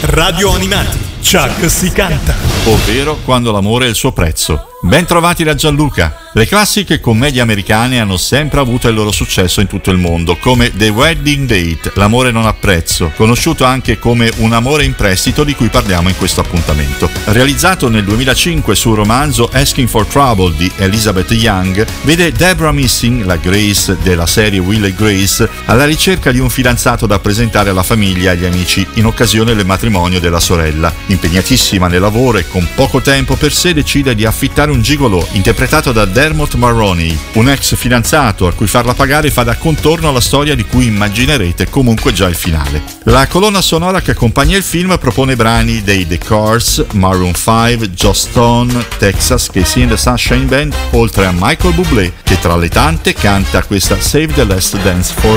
Radio Animati, Chuck si canta. Ovvero Quando l'amore è il suo prezzo. Ben trovati da Gianluca. Le classiche commedie americane hanno sempre avuto il loro successo in tutto il mondo, come The Wedding Date, l'amore non ha prezzo, conosciuto anche come Un amore in prestito, di cui parliamo in questo appuntamento. Realizzato nel 2005 sul romanzo Asking for Trouble di Elizabeth Young, vede Deborah Missing, la Grace della serie Will e Grace, alla ricerca di un fidanzato da presentare alla famiglia e agli amici in occasione del matrimonio della sorella. Impegnatissima nel lavoro e con poco tempo per sé, decide di affittare un gigolò interpretato da Dermot Mulroney, un ex fidanzato a cui farla pagare fa da contorno alla storia di cui immaginerete comunque già il finale. La colonna sonora che accompagna il film propone brani dei The Cars, Maroon 5, Joss Stone, Texas, Casey and the Sunshine Band, oltre a Michael Bublé, che tra le tante canta questa Save the Last Dance for